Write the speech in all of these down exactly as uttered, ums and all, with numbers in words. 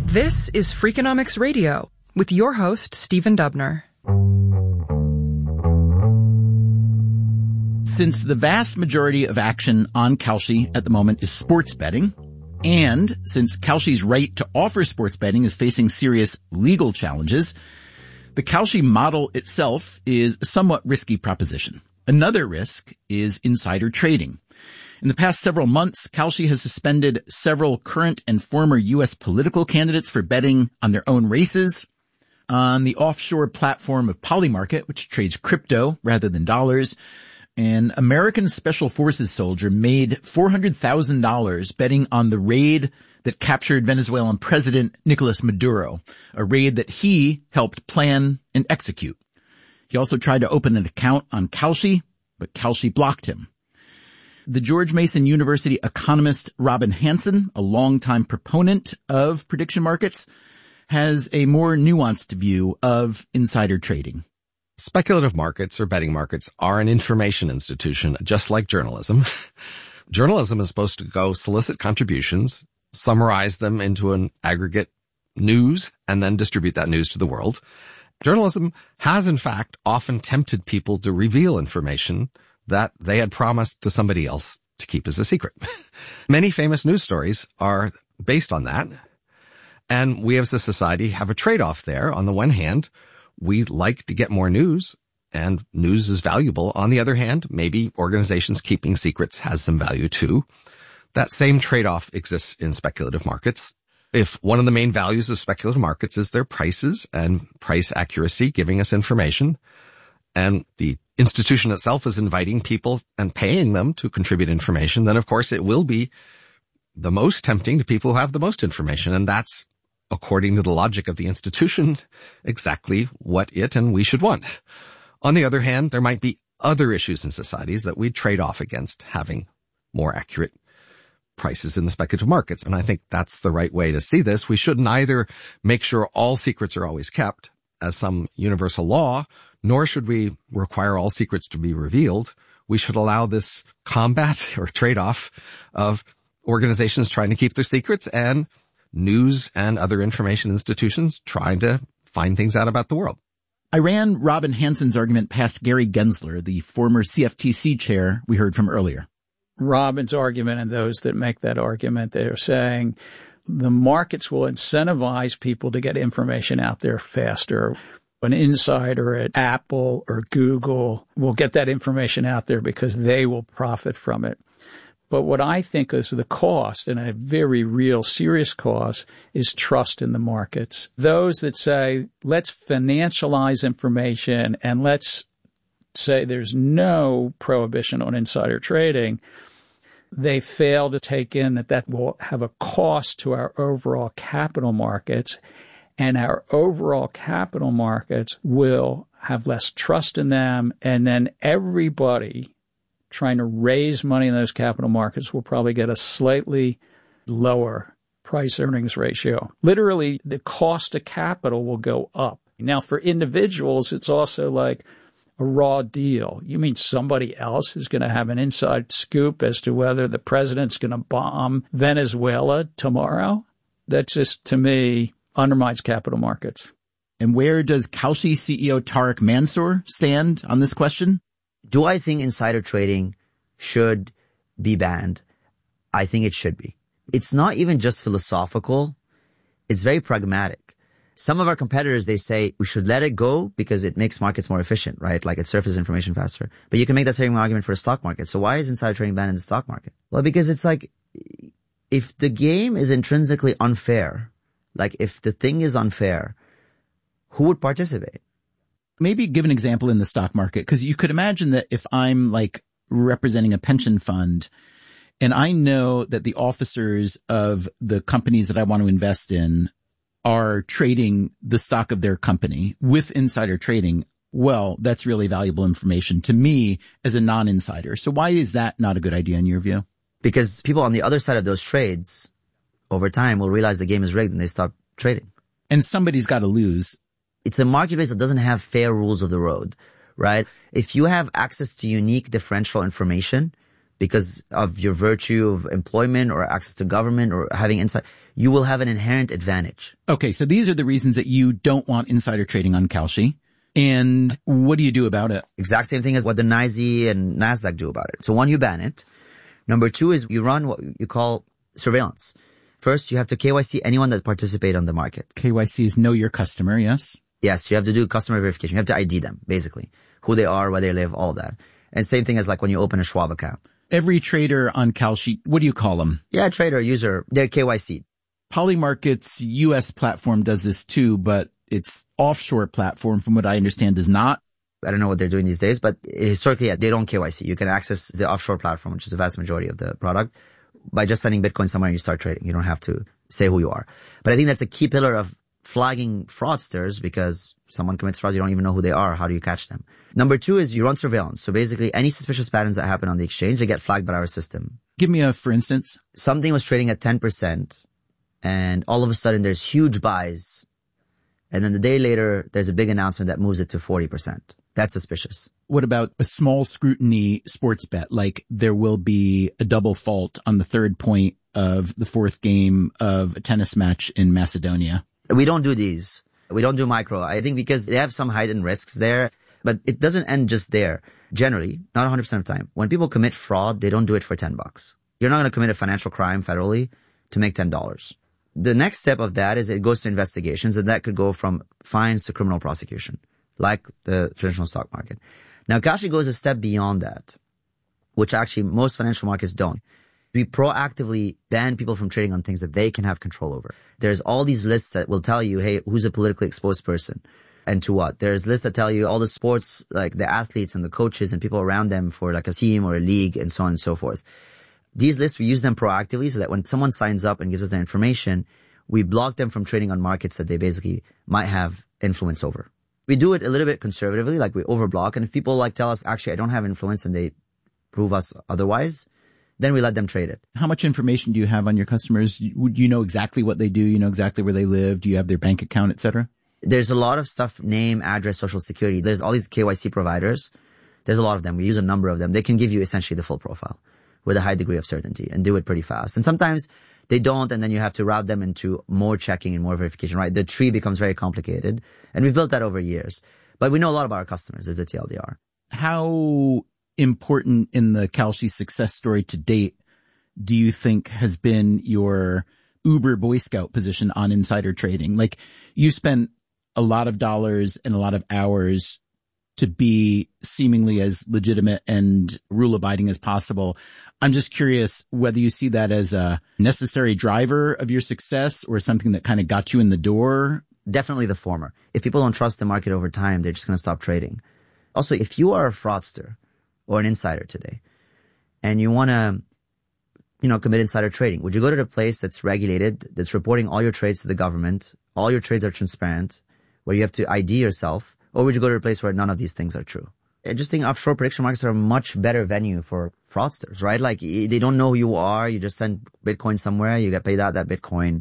This is Freakonomics Radio with your host, Stephen Dubner. Since the vast majority of action on Kalshi at the moment is sports betting, and since Kalshi's right to offer sports betting is facing serious legal challenges, the Kalshi model itself is a somewhat risky proposition. Another risk is insider trading. In the past several months, Kalshi has suspended several current and former U S political candidates for betting on their own races. On the offshore platform of Polymarket, which trades crypto rather than dollars, an American Special Forces soldier made four hundred thousand dollars betting on the raid that captured Venezuelan President Nicolas Maduro, a raid that he helped plan and execute. He also tried to open an account on Kalshi, but Kalshi blocked him. The George Mason University economist Robin Hanson, a longtime proponent of prediction markets, has a more nuanced view of insider trading. Speculative markets or betting markets are an information institution, just like journalism. Journalism is supposed to go solicit contributions, summarize them into an aggregate news, and then distribute that news to the world. Journalism has, in fact, often tempted people to reveal information that they had promised to somebody else to keep as a secret. Many famous news stories are based on that. And we as a society have a trade-off there. On the one hand, we like to get more news, and news is valuable. On the other hand, maybe organizations keeping secrets has some value too. That same trade-off exists in speculative markets. If one of the main values of speculative markets is their prices and price accuracy, giving us information, and the institution itself is inviting people and paying them to contribute information, then of course it will be the most tempting to people who have the most information. And that's, according to the logic of the institution, exactly what it and we should want. On the other hand, there might be other issues in societies that we trade off against having more accurate prices in the speculative markets. And I think that's the right way to see this. We should neither make sure all secrets are always kept as some universal law, nor should we require all secrets to be revealed. We should allow this combat or trade-off of organizations trying to keep their secrets and news and other information institutions trying to find things out about the world. I ran Robin Hanson's argument past Gary Gensler, the former C F T C chair we heard from earlier. Robin's argument and those that make that argument, they're saying the markets will incentivize people to get information out there faster. An insider at Apple or Google will get that information out there because they will profit from it. But what I think is the cost, and a very real serious cost, is trust in the markets. Those that say, let's financialize information and let's say there's no prohibition on insider trading, they fail to take in that that will have a cost to our overall capital markets, and our overall capital markets will have less trust in them, and then everybody trying to raise money in those capital markets will probably get a slightly lower price earnings ratio. Literally, the cost of capital will go up. Now, for individuals, it's also like a raw deal. You mean somebody else is going to have an inside scoop as to whether the president's going to bomb Venezuela tomorrow? That just, to me, undermines capital markets. And where does Kalshi C E O Tariq Mansour stand on this question? Do I think insider trading should be banned? I think it should be. It's not even just philosophical. It's very pragmatic. Some of our competitors, they say we should let it go because it makes markets more efficient, right? Like it surfaces information faster. But you can make that same argument for the stock market. So why is insider trading banned in the stock market? Well, because it's like, if the game is intrinsically unfair, like if the thing is unfair, who would participate? Maybe give an example in the stock market, because you could imagine that if I'm like representing a pension fund and I know that the officers of the companies that I want to invest in are trading the stock of their company with insider trading, well, that's really valuable information to me as a non-insider. So why is that not a good idea in your view? Because people on the other side of those trades over time will realize the game is rigged and they stop trading. And somebody's got to lose. It's a marketplace that doesn't have fair rules of the road, right? If you have access to unique differential information because of your virtue of employment or access to government or having insight, you will have an inherent advantage. Okay, so these are the reasons that you don't want insider trading on Kalshi. And what do you do about it? Exact same thing as what the N Y S E and NASDAQ do about it. So one, you ban it. Number two is you run what you call surveillance. First, you have to K Y C anyone that participate on the market. K Y C is know your customer, yes? Yes, you have to do customer verification. You have to I D them, basically. Who they are, where they live, all that. And same thing as like when you open a Schwab account. Every trader on Kalshi, what do you call them? Yeah, trader, user, they're K Y C. Polymarket's U S platform does this too, but its offshore platform, from what I understand, does not. I don't know what they're doing these days, but historically, yeah, they don't K Y C. You can access the offshore platform, which is the vast majority of the product, by just sending Bitcoin somewhere and you start trading. You don't have to say who you are. But I think that's a key pillar of flagging fraudsters, because someone commits fraud, you don't even know who they are. How do you catch them? Number two is you run surveillance. So basically, any suspicious patterns that happen on the exchange, they get flagged by our system. Give me a, for instance. Something was trading at ten percent, and all of a sudden there's huge buys. And then the day later, there's a big announcement that moves it to forty percent. That's suspicious. What about a small scrutiny sports bet? Like there will be a double fault on the third point of the fourth game of a tennis match in Macedonia. We don't do these. We don't do micro. I think because they have some heightened risks there, but it doesn't end just there. Generally, not one hundred percent of the time. When people commit fraud, they don't do it for ten bucks. You're not going to commit a financial crime federally to make ten dollars. The next step of that is it goes to investigations, and that could go from fines to criminal prosecution, like the traditional stock market. Now, Kalshi goes a step beyond that, which actually most financial markets don't. We proactively ban people from trading on things that they can have control over. There's all these lists that will tell you, hey, who's a politically exposed person and to what. There's lists that tell you all the sports, like the athletes and the coaches and people around them for like a team or a league and so on and so forth. These lists, we use them proactively so that when someone signs up and gives us their information, we block them from trading on markets that they basically might have influence over. We do it a little bit conservatively, like we overblock. And if people like tell us, actually, I don't have influence, and they prove us otherwise, then we let them trade it. How much information do you have on your customers? Would you know exactly what they do? You know exactly where they live? Do you have their bank account, et cetera? There's a lot of stuff, name, address, social security. There's all these K Y C providers. There's a lot of them. We use a number of them. They can give you essentially the full profile with a high degree of certainty and do it pretty fast. And sometimes they don't, and then you have to route them into more checking and more verification, right? The tree becomes very complicated, and we've built that over years. But we know a lot about our customers, is the T L D R. How important in the Kalshi success story to date do you think has been your Uber Boy Scout position on insider trading? Like, you spent a lot of dollars and a lot of hours to be seemingly as legitimate and rule-abiding as possible. I'm just curious whether you see that as a necessary driver of your success or something that kind of got you in the door. Definitely the former. If people don't trust the market over time, they're just going to stop trading. Also, if you are a fraudster or an insider today and you want to, you know, commit insider trading, would you go to the place that's regulated, that's reporting all your trades to the government, all your trades are transparent, where you have to I D yourself? Or would you go to a place where none of these things are true? I just think offshore prediction markets are a much better venue for fraudsters, right? Like, they don't know who you are. You just send Bitcoin somewhere. You get paid out that Bitcoin.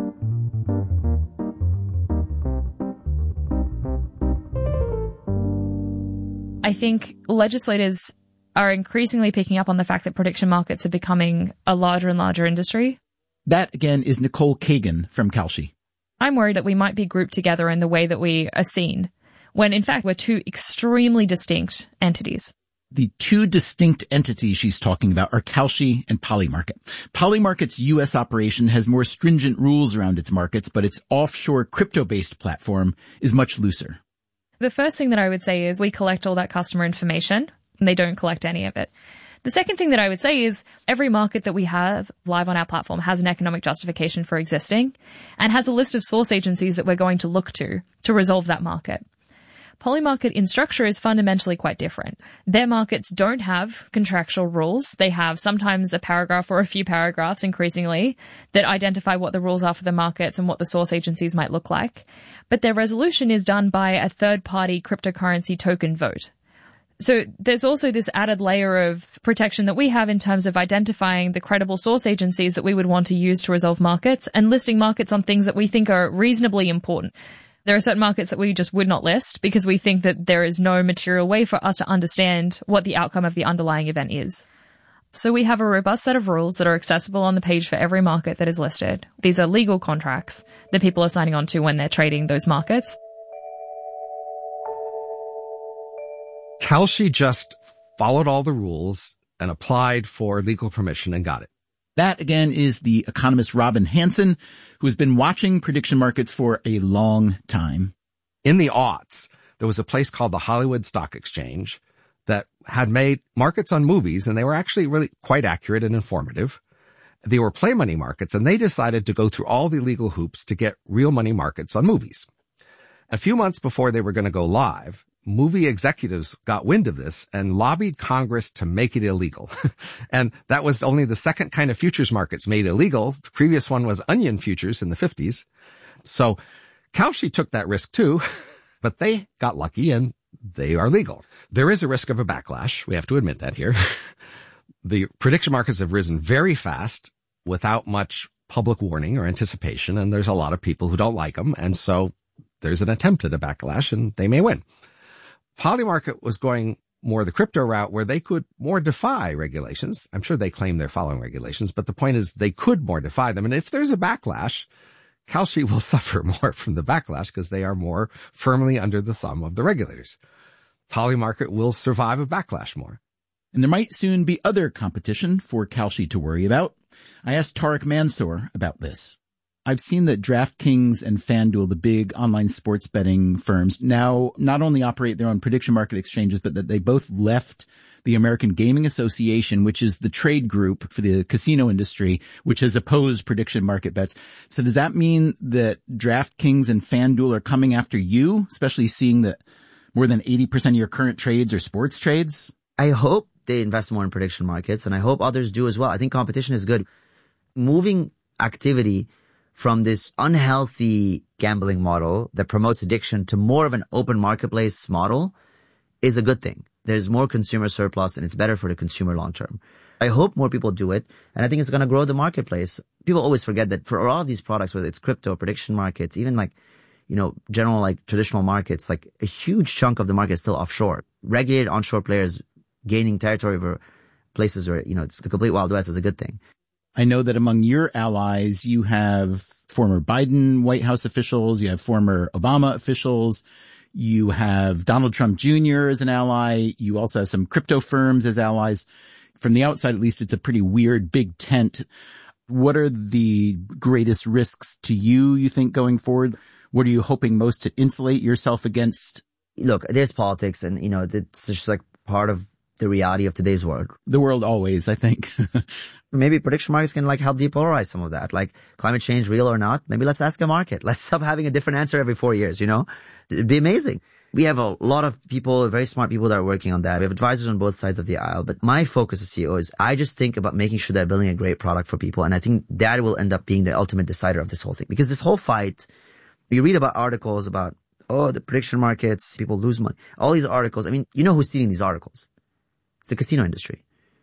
I think legislators are increasingly picking up on the fact that prediction markets are becoming a larger and larger industry. That, again, is Nicole Kagan from Kalshi. I'm worried that we might be grouped together in the way that we are seen, when in fact we're two extremely distinct entities. The two distinct entities she's talking about are Kalshi and Polymarket. Polymarket's U S operation has more stringent rules around its markets, but its offshore crypto-based platform is much looser. The first thing that I would say is we collect all that customer information, and they don't collect any of it. The second thing that I would say is every market that we have live on our platform has an economic justification for existing and has a list of source agencies that we're going to look to to resolve that market. Polymarket in structure is fundamentally quite different. Their markets don't have contractual rules. They have sometimes a paragraph or a few paragraphs increasingly that identify what the rules are for the markets and what the source agencies might look like. But their resolution is done by a third-party cryptocurrency token vote. So there's also this added layer of protection that we have in terms of identifying the credible source agencies that we would want to use to resolve markets and listing markets on things that we think are reasonably important. There are certain markets that we just would not list because we think that there is no material way for us to understand what the outcome of the underlying event is. So we have a robust set of rules that are accessible on the page for every market that is listed. These are legal contracts that people are signing on to when they're trading those markets. Kalshi just followed all the rules and applied for legal permission and got it. That, again, is the economist Robin Hanson, who has been watching prediction markets for a long time. In the aughts, there was a place called the Hollywood Stock Exchange that had made markets on movies, and they were actually really quite accurate and informative. They were play money markets, and they decided to go through all the legal hoops to get real money markets on movies. A few months before they were going to go live, movie executives got wind of this and lobbied Congress to make it illegal. And that was only the second kind of futures markets made illegal. The previous one was onion futures in the fifties. So Kalshi took that risk too, but they got lucky and they are legal. There is a risk of a backlash. We have to admit that here. The prediction markets have risen very fast without much public warning or anticipation, and there's a lot of people who don't like them. And so there's an attempt at a backlash, and they may win. Polymarket was going more the crypto route where they could more defy regulations. I'm sure they claim they're following regulations, but the point is they could more defy them. And if there's a backlash, Kalshi will suffer more from the backlash because they are more firmly under the thumb of the regulators. Polymarket will survive a backlash more. And there might soon be other competition for Kalshi to worry about. I asked Tariq Mansour about this. I've seen that DraftKings and FanDuel, the big online sports betting firms, now not only operate their own prediction market exchanges, but that they both left the American Gaming Association, which is the trade group for the casino industry, which has opposed prediction market bets. So does that mean that DraftKings and FanDuel are coming after you, especially seeing that more than eighty percent of your current trades are sports trades? I hope they invest more in prediction markets, and I hope others do as well. I think competition is good. Moving activity from this unhealthy gambling model that promotes addiction to more of an open marketplace model is a good thing. There's more consumer surplus and it's better for the consumer long term. I hope more people do it, and I think it's going to grow the marketplace. People always forget that for a lot of these products, whether it's crypto, prediction markets, even like, you know, general like traditional markets, like a huge chunk of the market is still offshore. Regulated onshore players gaining territory over places where, you know, it's the complete Wild West is a good thing. I know that among your allies, you have former Biden White House officials, you have former Obama officials, you have Donald Trump Junior as an ally, you also have some crypto firms as allies. From the outside, at least, it's a pretty weird big tent. What are the greatest risks to you, you think, going forward? What are you hoping most to insulate yourself against? Look, there's politics and, you know, it's just like part of the reality of today's world. The world always, I think. Maybe prediction markets can like help depolarize some of that. Like climate change, real or not, maybe let's ask a market. Let's stop having a different answer every four years, you know? It'd be amazing. We have a lot of people, very smart people that are working on that. We have advisors on both sides of the aisle. But my focus as C E O is I just think about making sure they're building a great product for people. And I think that will end up being the ultimate decider of this whole thing. Because this whole fight, you read about articles about, oh, the prediction markets, people lose money. All these articles. I mean, you know who's stealing these articles? It's the casino industry.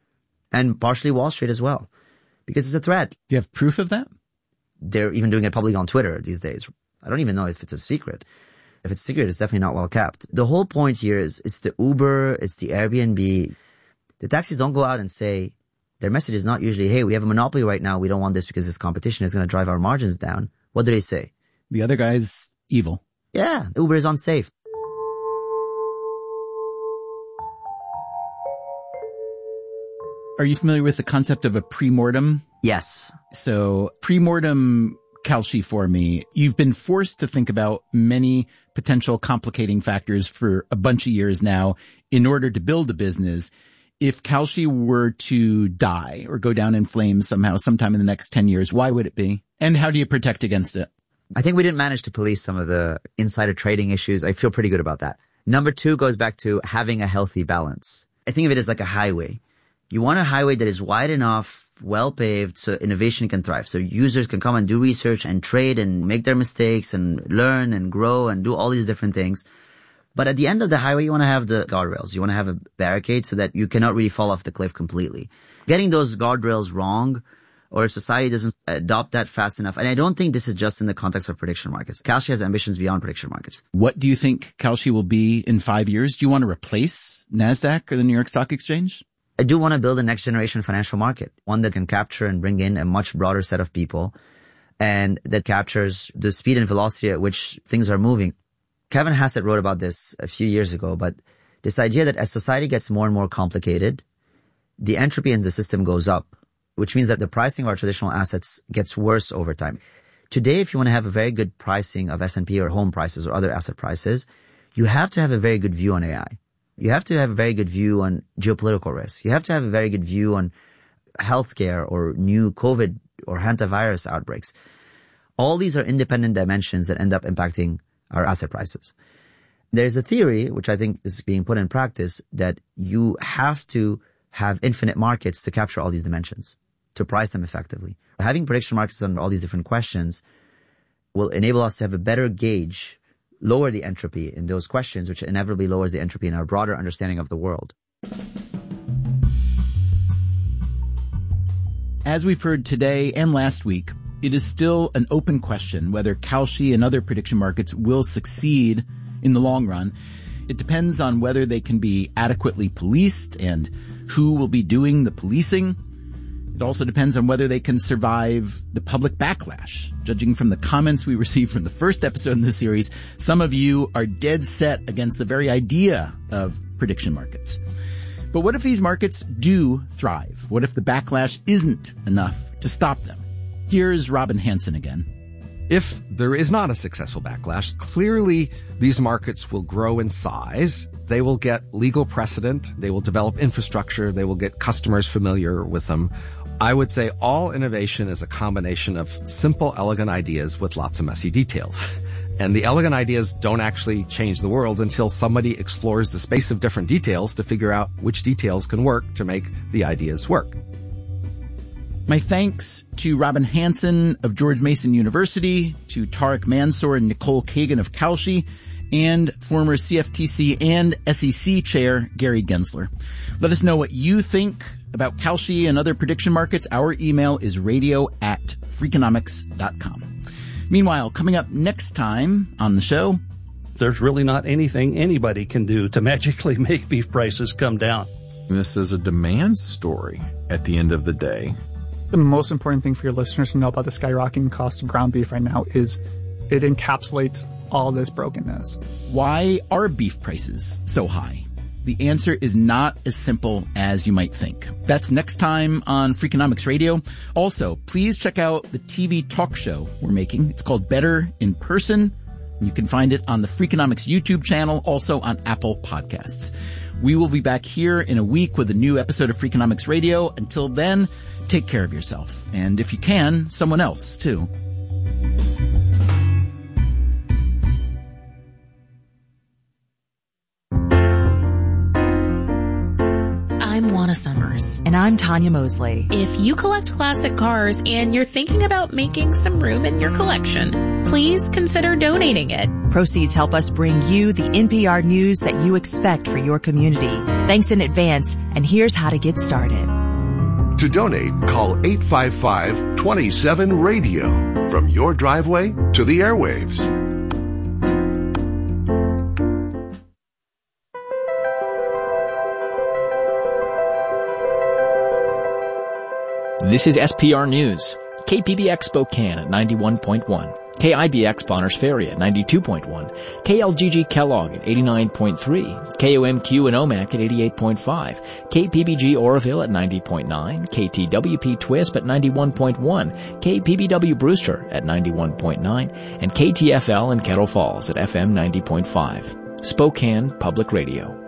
And partially Wall Street as well. Because it's a threat. Do you have proof of that? They're even doing it publicly on Twitter these days. I don't even know if it's a secret. If it's secret, it's definitely not well kept. The whole point here is it's the Uber, it's the Airbnb. The taxis don't go out and say, their message is not usually, hey, we have a monopoly right now. We don't want this because this competition is going to drive our margins down. What do they say? The other guy's evil. Yeah, Uber is unsafe. Are you familiar with the concept of a premortem? Yes. So premortem Kalshi for me, you've been forced to think about many potential complicating factors for a bunch of years now in order to build a business. If Kalshi were to die or go down in flames somehow sometime in the next ten years, why would it be? And how do you protect against it? I think we didn't manage to police some of the insider trading issues. I feel pretty good about that. Number two goes back to having a healthy balance. I think of it as like a highway. You want a highway that is wide enough, well paved, so innovation can thrive. So users can come and do research and trade and make their mistakes and learn and grow and do all these different things. But at the end of the highway, you want to have the guardrails. You want to have a barricade so that you cannot really fall off the cliff completely. Getting those guardrails wrong, or if society doesn't adopt that fast enough, and I don't think this is just in the context of prediction markets. Kalshi has ambitions beyond prediction markets. What do you think Kalshi will be in five years? Do you want to replace NASDAQ or the New York Stock Exchange? I do want to build a next generation financial market, one that can capture and bring in a much broader set of people and that captures the speed and velocity at which things are moving. Kevin Hassett wrote about this a few years ago, but this idea that as society gets more and more complicated, the entropy in the system goes up, which means that the pricing of our traditional assets gets worse over time. Today, if you want to have a very good pricing of S and P or home prices or other asset prices, you have to have a very good view on A I. You have to have a very good view on geopolitical risk. You have to have a very good view on healthcare or new COVID or hantavirus outbreaks. All these are independent dimensions that end up impacting our asset prices. There's a theory, which I think is being put in practice, that you have to have infinite markets to capture all these dimensions, to price them effectively. Having prediction markets on all these different questions will enable us to have a better gauge, lower the entropy in those questions, which inevitably lowers the entropy in our broader understanding of the world. As we've heard today and last week, it is still an open question whether Kalshi and other prediction markets will succeed in the long run. It depends on whether they can be adequately policed and who will be doing the policing. It also depends on whether they can survive the public backlash. Judging from the comments we received from the first episode in this series, some of you are dead set against the very idea of prediction markets. But what if these markets do thrive? What if the backlash isn't enough to stop them? Here's Robin Hanson again. If there is not a successful backlash, clearly these markets will grow in size. They will get legal precedent. They will develop infrastructure. They will get customers familiar with them. I would say all innovation is a combination of simple, elegant ideas with lots of messy details. And the elegant ideas don't actually change the world until somebody explores the space of different details to figure out which details can work to make the ideas work. My thanks to Robin Hanson of George Mason University, to Tariq Mansour and Nicole Kagan of Kalshi, and former C F T C and S E C chair Gary Gensler. Let us know what you think about Kalshi and other prediction markets. Our email is radio at freakonomics dot com. Meanwhile, coming up next time on the show, there's really not anything anybody can do to magically make beef prices come down. This is a demand story at the end of the day. The most important thing for your listeners to know about the skyrocketing cost of ground beef right now is it encapsulates all this brokenness. Why are beef prices so high? The answer is not as simple as you might think. That's next time on Freakonomics Radio. Also, please check out the T V talk show we're making. It's called Better in Person. You can find it on the Freakonomics YouTube channel, also on Apple Podcasts. We will be back here in a week with a new episode of Freakonomics Radio. Until then, take care of yourself. And if you can, someone else too. I'm Juana Summers. And I'm Tanya Mosley. If you collect classic cars and you're thinking about making some room in your collection, please consider donating it. Proceeds help us bring you the N P R news that you expect for your community. Thanks in advance, and here's how to get started. To donate, call eight five five, two seven, radio. From your driveway to the airwaves. This is S P R News. K P B X Spokane at ninety-one point one. K I B X Bonners Ferry at ninety-two point one. K L G G Kellogg at eighty-nine point three. K O M Q in Omak at eighty-eight point five. K P B G Oroville at ninety point nine. K T W P Twisp at ninety-one point one. K P B W Brewster at ninety-one point nine. And K T F L in Kettle Falls at F M ninety point five. Spokane Public Radio.